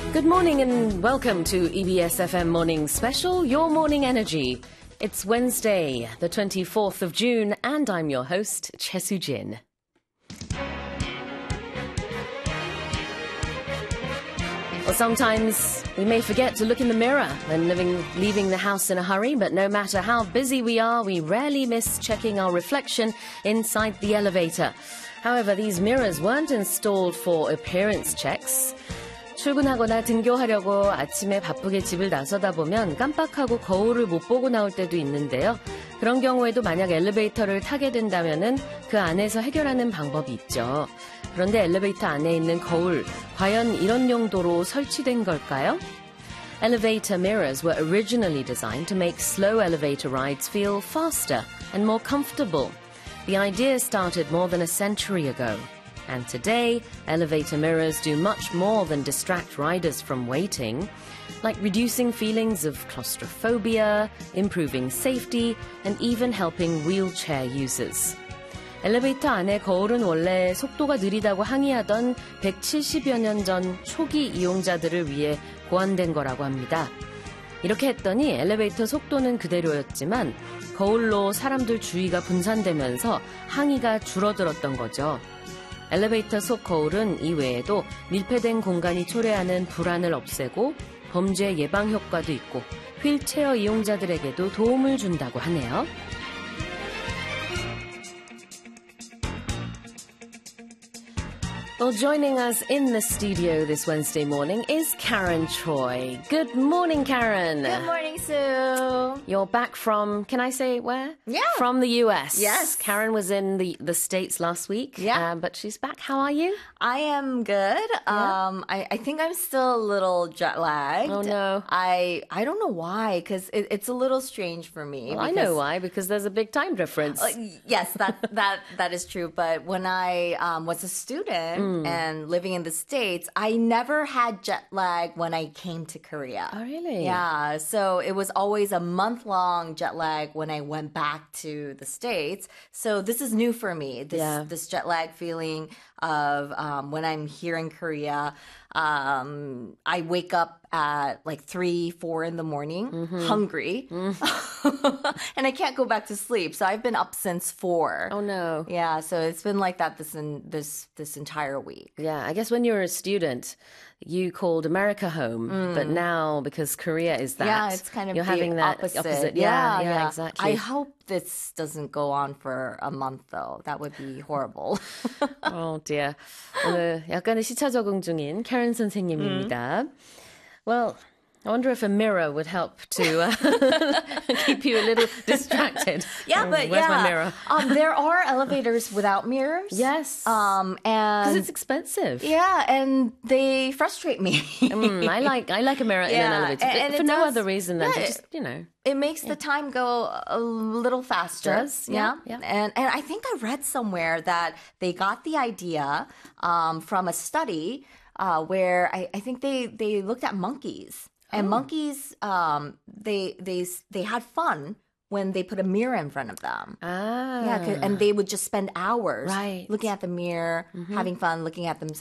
Good morning and welcome to EBS FM Morning Special, Your Morning Energy. It's Wednesday, the 24th of June, and I'm your host, Choi Soo-jin. Well, sometimes we may forget to look in the mirror when leaving the house in a hurry, but no matter how busy we are, we rarely miss checking our reflection inside the elevator. However, these mirrors weren't installed for appearance checks. 출근하거나 등교하려고 아침에 바쁘게 집을 나서다 보면 깜빡하고 거울을 못 보고 나올 때도 있는데요. 그런 경우에도 만약 엘리베이터를 타게 된다면은 그 안에서 해결하는 방법이 있죠. 그런데 엘리베이터 안에 있는 거울, 과연 이런 용도로 설치된 걸까요? Elevator mirrors were originally designed to make slow elevator rides feel faster and more comfortable. The idea started more than a century ago. And today, elevator mirrors do much more than distract riders from waiting, like reducing feelings of claustrophobia, improving safety, and even helping wheelchair users. 엘리베이터 안의 거울은 원래 속도가 느리다고 항의하던 170여 년 전 초기 이용자들을 위해 고안된 거라고 합니다. 이렇게 했더니 엘리베이터 속도는 그대로였지만 거울로 사람들 주의가 분산되면서 항의가 줄어들었던 거죠. 엘리베이터 속 거울은 이외에도 밀폐된 공간이 초래하는 불안을 없애고 범죄 예방 효과도 있고 휠체어 이용자들에게도 도움을 준다고 하네요. Well, joining us in the studio this Wednesday morning is Karen Choi. Good morning, Karen. Good morning, Sue. You're back from, can I say where? Yeah. From the US. Yes. Karen was in the States last week. Yeah. But she's back. How are you? I am good. Yeah. I think I'm still a little jet lagged. Oh, no. I don't know why, because it's a little strange for me. Well, I know why, because there's a big time difference. Yes, that is true. But when I was a student and living in the States, I never had jet lag when I came to Korea. Oh, really? Yeah. So it was always a month-long jet lag when I went back to the States. So this is new for me, this jet lag feeling of when I'm here in Korea. I wake up at like 3, 4 in the morning, hungry, and I can't go back to sleep. So I've been up since 4. Oh, no. Yeah, so it's been like that this entire week. Yeah, I guess when you were a student, you called America home, but now because Korea is that, yeah, it's kind of you're having that opposite. Yeah, exactly. I hope this doesn't go on for a month, though. That would be horrible. Oh dear. 오늘 약간의 시차 적응 중인 Karen 선생님입니다. Well, I wonder if a mirror would help to keep you a little distracted. Yeah, but where's my mirror? There are elevators without mirrors. Yes. And Because it's expensive. yeah, and they frustrate me. I like a mirror in an elevator, and for it no does- other reason than to yeah, just, It makes the time go a little faster. It does, yeah. And I think I read somewhere that they got the idea from a study where I think they looked at monkeys. And monkeys, they had fun when they put a mirror in front of them. Ah. Yeah, and they would just spend hours Right. looking at the mirror, having fun, looking at themselves.